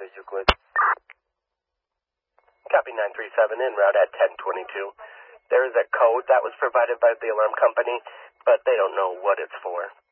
basically. Copy 937 en route at 1022. There is a code that was provided by the alarm company, but they don't know what it's for.